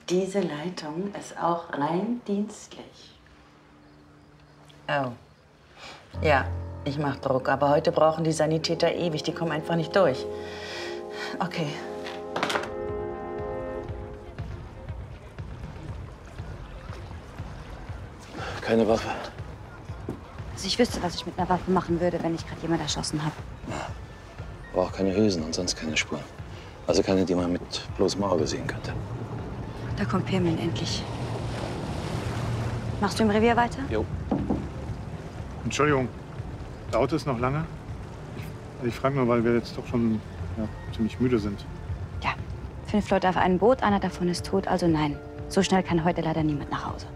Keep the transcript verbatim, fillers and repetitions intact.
Diese Leitung ist auch rein dienstlich. Oh. Ja, ich mach Druck. Aber heute brauchen die Sanitäter ewig. Die kommen einfach nicht durch. Okay. Keine Waffe. Also ich wüsste, was ich mit einer Waffe machen würde, wenn ich gerade jemand erschossen habe. Aber auch keine Hülsen und sonst keine Spuren. Also keine, die man mit bloßem Auge sehen könnte. Da kommt Pirmin endlich. Machst du im Revier weiter? Jo. Entschuldigung, dauert es noch lange? Ich, ich frage nur, weil wir jetzt doch schon ja, ziemlich müde sind. Ja, fünf Leute auf einem Boot, einer davon ist tot, also nein. So schnell kann heute leider niemand nach Hause.